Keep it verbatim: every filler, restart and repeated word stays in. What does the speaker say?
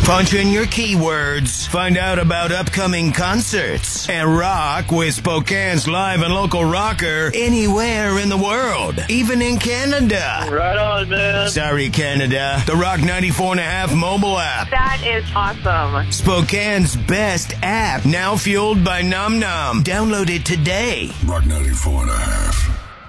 Punch in your keywords, find out about upcoming concerts, and rock with Spokane's live and local rocker anywhere in the world, even in Canada. Right on, man. Sorry, Canada. The Rock ninety-four and a half mobile app. That is awesome. Spokane's best app, now fueled by Num Num. Download it today. Rock ninety-four and a half.